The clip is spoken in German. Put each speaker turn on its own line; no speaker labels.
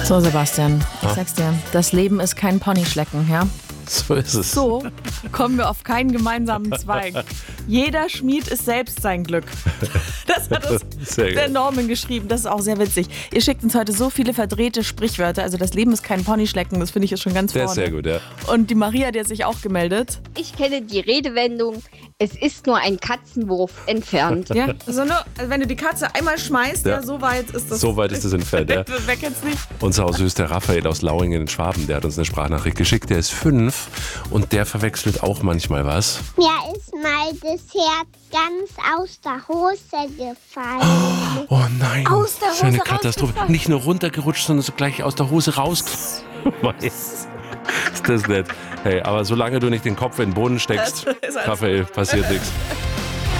So, Sebastian, ich sag's dir, das Leben ist kein Ponyschlecken, ja?
So ist es.
So kommen wir auf keinen gemeinsamen Zweig. Jeder Schmied ist selbst sein Glück. Das hat uns der Norman geschrieben. Das ist auch sehr witzig. Ihr schickt uns heute so viele verdrehte Sprichwörter. Also das Leben ist kein Ponyschlecken. Das finde ich jetzt schon ganz vorne.
Der ist sehr gut, ja.
Und die Maria, die hat sich auch gemeldet.
Ich kenne die Redewendung, es ist nur ein Katzenwurf entfernt.
Ja, also nur, also wenn du die Katze einmal schmeißt, ja, so weit ist das.
So weit ist es entfernt, ja.
Wer kennt's nicht?
Unser Süß, der Raphael aus Lauingen in Schwaben, der hat uns eine Sprachnachricht geschickt. Der ist 5 und der verwechselt auch manchmal was.
Mir ist mal das Herz ganz aus der Hose gefallen.
Oh nein,
Aus der
das ist eine
Hose
Katastrophe.
rausgefallen.
Nicht nur runtergerutscht, sondern so gleich aus der Hose raus. Ist das nett. Hey, aber solange du nicht den Kopf in den Boden steckst, Raphael, passiert nichts.